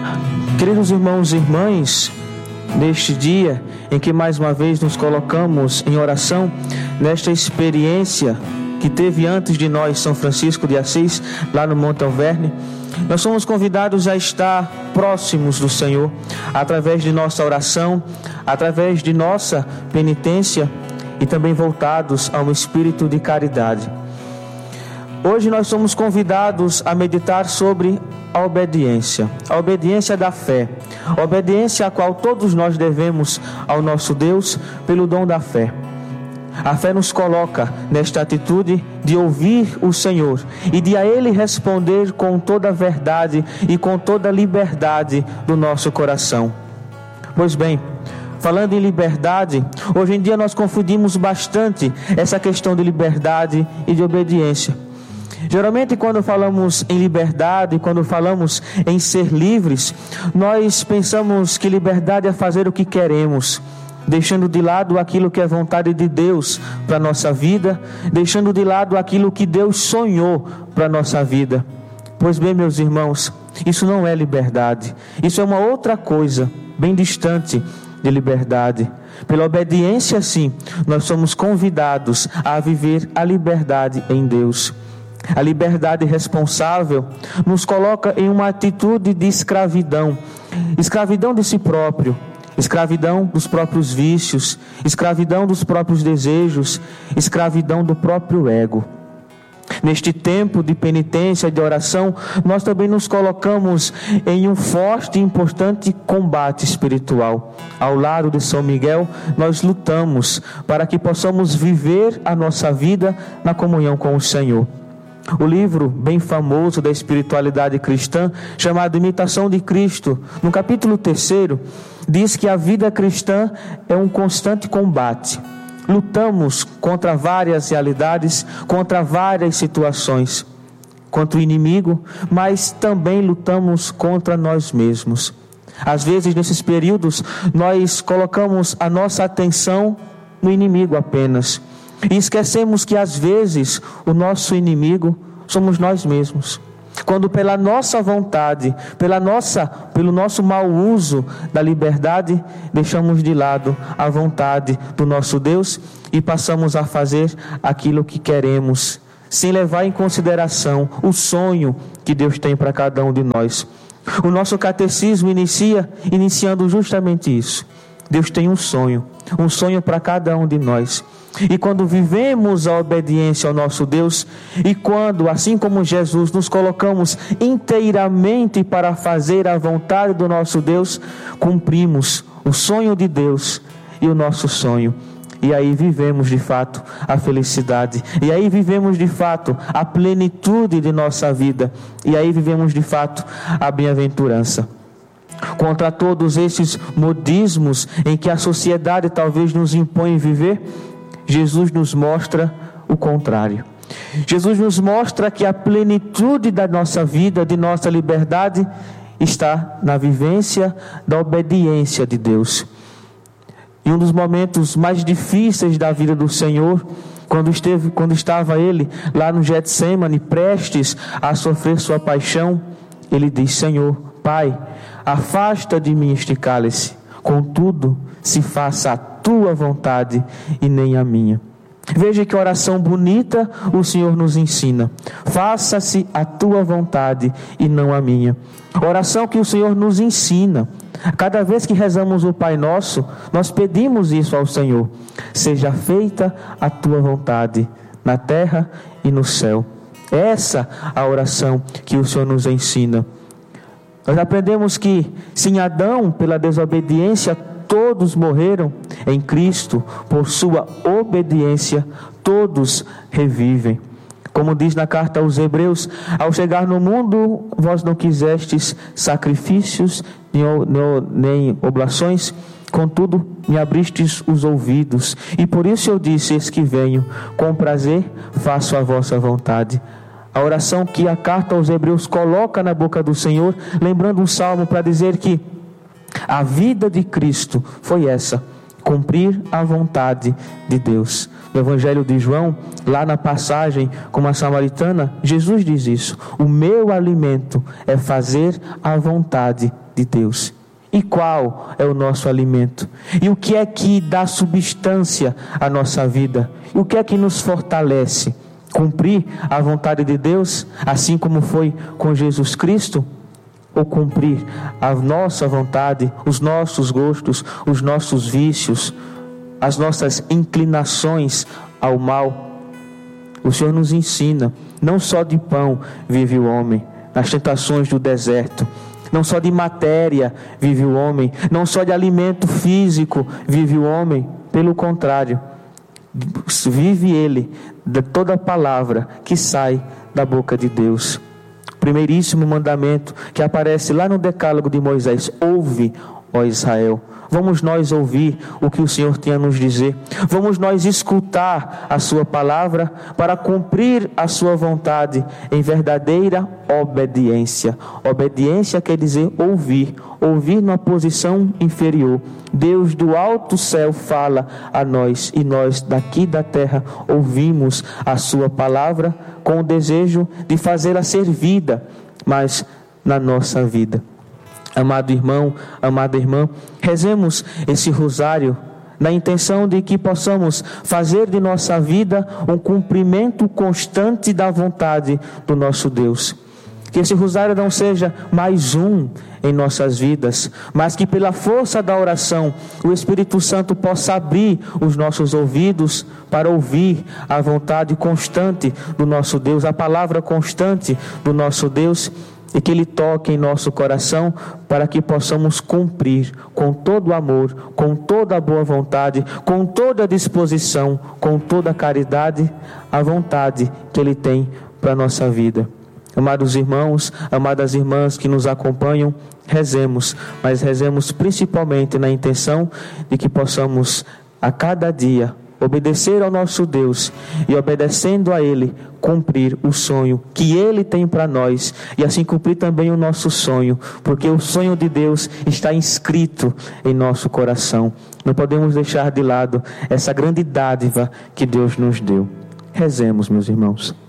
Queridos irmãos e irmãs, neste dia em que mais uma vez nos colocamos em oração, nesta experiência que teve antes de nós São Francisco de Assis, lá no Monte Alverne, nós somos convidados a estar próximos do Senhor, através de nossa oração, através de nossa penitência e também voltados a um espírito de caridade. Hoje nós somos convidados a meditar sobre a obediência da fé, a obediência a qual todos nós devemos ao nosso Deus pelo dom da fé. A fé nos coloca nesta atitude de ouvir o Senhor e de a Ele responder com toda a verdade e com toda a liberdade do nosso coração. Pois bem, falando em liberdade, hoje em dia nós confundimos bastante essa questão de liberdade e de obediência. Geralmente, quando falamos em liberdade, quando falamos em ser livres, nós pensamos que liberdade é fazer o que queremos, deixando de lado aquilo que é vontade de Deus para a nossa vida, deixando de lado aquilo que Deus sonhou para a nossa vida. Pois bem, meus irmãos, isso não é liberdade. Isso é uma outra coisa, bem distante de liberdade. Pela obediência, sim, nós somos convidados a viver a liberdade em Deus. A liberdade responsável nos coloca em uma atitude de escravidão de si próprio, escravidão dos próprios vícios, escravidão dos próprios desejos, escravidão do próprio ego. Neste tempo de penitência e de oração, nós também nos colocamos em um forte e importante combate espiritual. Ao lado de São Miguel, nós lutamos para que possamos viver a nossa vida na comunhão com o Senhor. O livro bem famoso da espiritualidade cristã, chamado Imitação de Cristo, no capítulo 3, diz que a vida cristã é um constante combate. Lutamos contra várias realidades, contra várias situações, contra o inimigo, mas também lutamos contra nós mesmos. Às vezes, nesses períodos, nós colocamos a nossa atenção no inimigo apenas. E esquecemos que às vezes o nosso inimigo somos nós mesmos. Quando pela nossa vontade, pelo nosso mau uso da liberdade, deixamos de lado a vontade do nosso Deus e passamos a fazer aquilo que queremos, sem levar em consideração o sonho que Deus tem para cada um de nós. O nosso catecismo iniciando justamente isso. Deus tem um sonho para cada um de nós. E quando vivemos a obediência ao nosso Deus, e quando, assim como Jesus, nos colocamos inteiramente para fazer a vontade do nosso Deus, cumprimos o sonho de Deus e o nosso sonho. E aí vivemos de fato a felicidade, e aí vivemos de fato a plenitude de nossa vida, e aí vivemos de fato a bem-aventurança. Contra todos esses modismos em que a sociedade talvez nos impõe viver, Jesus nos mostra o contrário. Jesus nos mostra que a plenitude da nossa vida, de nossa liberdade, está na vivência da obediência de Deus. E um dos momentos mais difíceis da vida do Senhor, quando estava Ele lá no Getsêmani, prestes a sofrer sua paixão, Ele diz: Senhor, Pai, afasta de mim este cálice, contudo, se faça a tua vontade e nem a minha. Veja que oração bonita o Senhor nos ensina. Faça-se a tua vontade e não a minha. Oração que o Senhor nos ensina. Cada vez que rezamos o Pai Nosso, nós pedimos isso ao Senhor. Seja feita a tua vontade, na terra e no céu. Essa a oração que o Senhor nos ensina. Nós aprendemos que, se em Adão, pela desobediência, todos morreram, em Cristo, por sua obediência, todos revivem. Como diz na carta aos Hebreus: ao chegar no mundo, vós não quisestes sacrifícios nem oblações, contudo me abristes os ouvidos, e por isso eu disse: eis que venho, com prazer faço a vossa vontade. A oração que a carta aos Hebreus coloca na boca do Senhor, lembrando um salmo para dizer que a vida de Cristo foi essa: cumprir a vontade de Deus. No Evangelho de João, lá na passagem com a samaritana, Jesus diz isso: o meu alimento é fazer a vontade de Deus. E qual é o nosso alimento? E o que é que dá substância à nossa vida? E o que é que nos fortalece? Cumprir a vontade de Deus, assim como foi com Jesus Cristo? Ou cumprir a nossa vontade, os nossos gostos, os nossos vícios, as nossas inclinações ao mal? O Senhor nos ensina: não só de pão vive o homem, nas tentações do deserto. Não só de matéria vive o homem, não só de alimento físico vive o homem. Pelo contrário, vive ele de toda palavra que sai da boca de Deus. Primeiríssimo mandamento que aparece lá no decálogo de Moisés: ouve, ó Israel. Vamos nós ouvir o que o Senhor tem a nos dizer. Vamos nós escutar a sua palavra para cumprir a sua vontade em verdadeira obediência. Obediência quer dizer ouvir. Ouvir numa posição inferior. Deus do alto céu fala a nós, e nós daqui da terra ouvimos a sua palavra com o desejo de fazê-la ser vida, mas na nossa vida. Amado irmão, amada irmã, rezemos esse rosário na intenção de que possamos fazer de nossa vida um cumprimento constante da vontade do nosso Deus. Que esse rosário não seja mais um em nossas vidas, mas que pela força da oração o Espírito Santo possa abrir os nossos ouvidos para ouvir a vontade constante do nosso Deus, a palavra constante do nosso Deus, e que Ele toque em nosso coração para que possamos cumprir com todo amor, com toda a boa vontade, com toda a disposição, com toda a caridade, a vontade que Ele tem para a nossa vida. Amados irmãos, amadas irmãs que nos acompanham, rezemos, mas rezemos principalmente na intenção de que possamos a cada dia obedecer ao nosso Deus e, obedecendo a Ele, cumprir o sonho que Ele tem para nós, e assim cumprir também o nosso sonho, porque o sonho de Deus está inscrito em nosso coração. Não podemos deixar de lado essa grande dádiva que Deus nos deu. Rezemos, meus irmãos.